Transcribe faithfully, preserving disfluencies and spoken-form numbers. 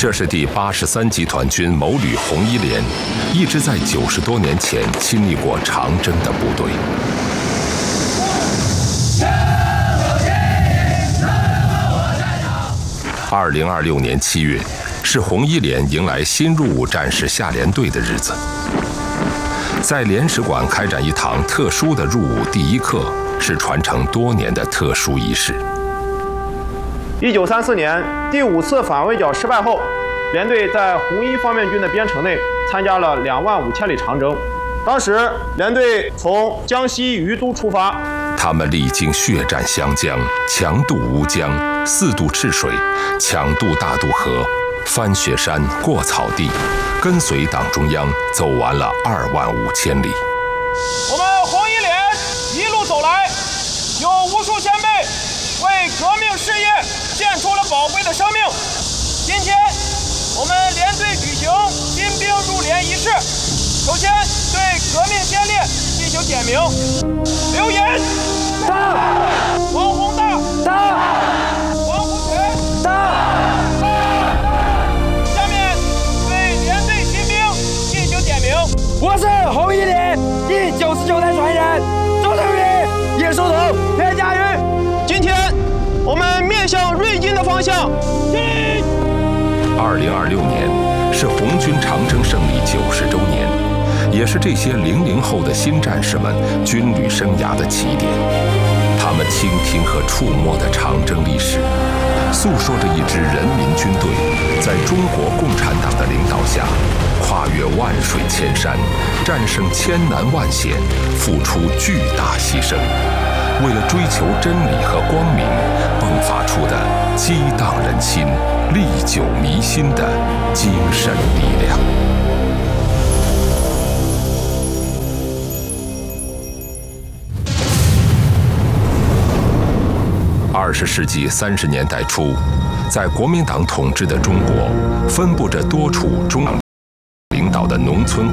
这是第八十三集团军某旅红一连，一支在九十多年前亲历过长征的部队。二零二六年七月，是红一连迎来新入伍战士下连队的日子。在连史馆开展一堂特殊的入伍第一课，是传承多年的特殊仪式。 一九三四年第五次反围剿失败后，连队在红一方面军的边城内参加了两万五千里长征。当时连队从江西于都出发， 他们历经血战湘江、强渡乌江、四渡赤水、强渡大渡河、翻雪山、过草地，跟随党中央走完了二万五千里。 我们红一连一路走来，有无数先辈为革命事业献出了宝贵的生命。今天，我们连队举行新兵入连仪式。首先对革命先烈进行点名：刘岩到，王洪大到，王福全到。下面对连队新兵进行点名。 我是红一连第九十九代传人，周正宇、叶树桐、袁家瑜。 今天，我们面向瑞金的方向。 二零二六年是红军长征胜利九十周年，也是这些零零后的新战士们军旅生涯的起点。他们倾听和触摸的长征历史，诉说着一支人民军队在中国共产党的领导下，跨越万水千山，战胜千难万险，付出巨大牺牲，为了追求真理和光明，迸发出的激荡人心、历久弥新的精神力量。二十世纪三十年代初，在国民党统治的中国，分布着多处中党领导的农村